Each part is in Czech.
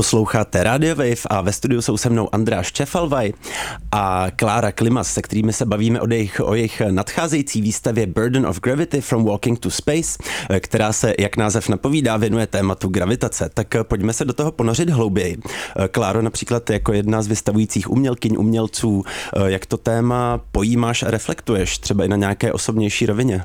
Posloucháte Radio Wave a ve studiu jsou se mnou Andreáš Čefalvaj a Klára Klimas, se kterými se bavíme o jejich nadcházející výstavě Burden of Gravity from Walking to Space, která se, jak název napovídá, věnuje tématu gravitace. Tak pojďme se do toho ponořit hlouběji. Kláro, například jako jedna z vystavujících umělkyň, umělců, jak to téma pojímáš a reflektuješ, třeba i na nějaké osobnější rovině?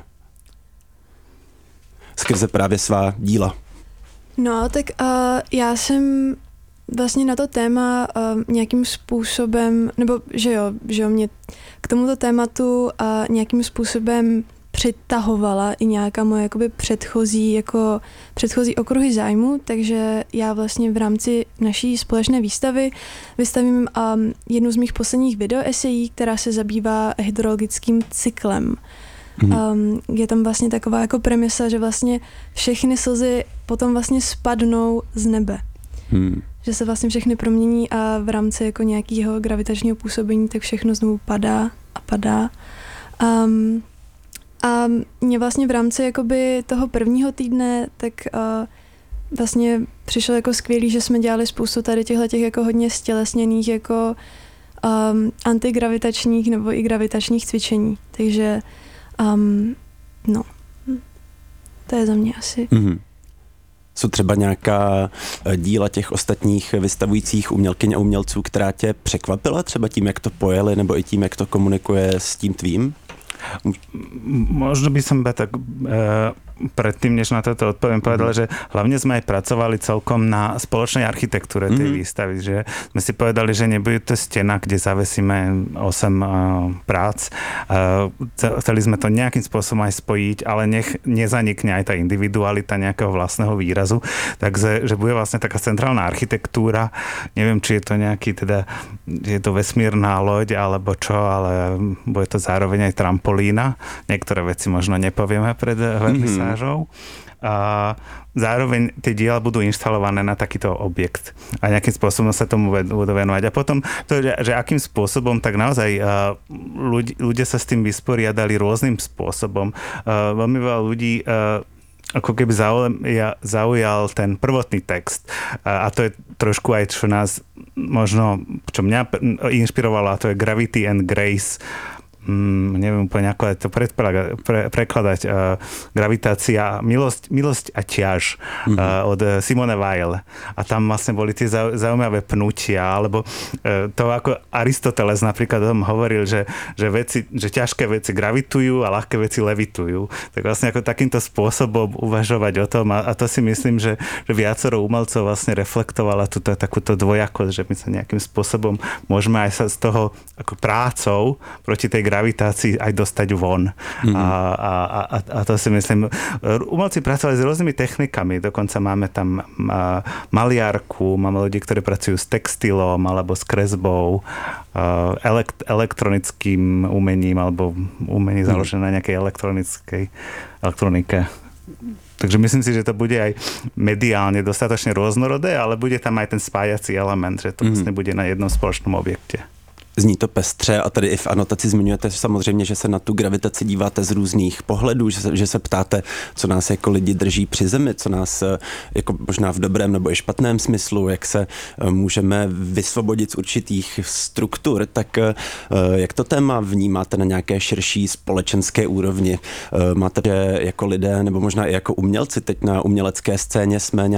Skrze právě svá díla. No, tak já jsem vlastně na to téma nějakým způsobem, nebo že jo, mě k tomuto tématu nějakým způsobem přitahovala i nějaká moje jakoby předchozí okruhy zájmu, takže já vlastně v rámci naší společné výstavy vystavím jednu z mých posledních videoesejí, která se zabývá hydrologickým cyklem. Je tam vlastně taková jako premisa, že vlastně všechny slzy potom vlastně spadnou z nebe. Že se vlastně všechny promění a v rámci jako nějakého gravitačního působení tak všechno znovu padá a padá. A mě vlastně v rámci jakoby toho prvního týdne tak vlastně přišlo jako skvělý, že jsme dělali spoustu tady těchto jako hodně stělesněných jako antigravitačních nebo i gravitačních cvičení. Takže no, to je za mě asi. Jsou třeba nějaká díla těch ostatních vystavujících umělkyň a umělců, která tě překvapila třeba tím, jak to pojeli, nebo i tím, jak to komunikuje s tím tvým? Možno by som tak predtým, než na toto odpoviem, povedal, že hlavne sme aj pracovali celkom na spoločnej architektúre tej výstavy, že sme si povedali, že nebude to stena, kde zavesíme 8 prác. Chceli sme to nejakým spôsobom aj spojiť, ale nech nezanikne aj tá individualita nejakého vlastného výrazu. Takže že bude vlastne taká centrálna architektúra. Neviem, či je to nejaký teda, je to vesmírna loď alebo čo, ale bude to zároveň aj trampolína. Niektoré veci možno nepovieme pred vernisážou. A zároveň tie diela budú inštalované na takýto objekt a nejakým spôsobom sa tomu budú venovať. A potom to, že akým spôsobom, tak naozaj ľudia sa s tým vysporiadali rôznym spôsobom. Veľmi veľa ľudí ako keby zaujal ten prvotný text. A to je trošku aj, čo nás možno, čo mňa inšpirovalo, a to je Gravity and Grace. Neviem úplne ako to prekladať. Gravitácia, milosť a ťaž od Simone Weil. A tam vlastne boli tie zaujímavé pnutia, alebo to ako Aristoteles napríklad o tom hovoril, že ťažké veci gravitujú a ľahké veci levitujú. Tak vlastne ako takýmto spôsobom uvažovať o tom a to si myslím, že viacero umelcov vlastne reflektovala takúto dvojakosť, že my sa nejakým spôsobom môžeme aj sa z toho ako prácou proti tej gravitácii aj dostať von. A to si myslím, umelci pracovali s rôznymi technikami, dokonca máme tam maliarku, máme ľudí, ktorí pracujú s textilom alebo s kresbou, elektronickým umením alebo umení založené na nejakej elektronike. Takže myslím si, že to bude aj mediálne dostatočne rôznorodé, ale bude tam aj ten spájací element, že to vlastne bude na jednom spoločnom objekte. Zní to pestře a tady i v anotaci zmiňujete samozřejmě, že se na tu gravitaci díváte z různých pohledů, že se ptáte, co nás jako lidi drží při zemi, co nás jako možná v dobrém nebo i špatném smyslu, jak se můžeme vysvobodit z určitých struktur, tak jak to téma vnímáte na nějaké širší společenské úrovni? Máte jako lidé nebo možná i jako umělci teď na umělecké scéně jsme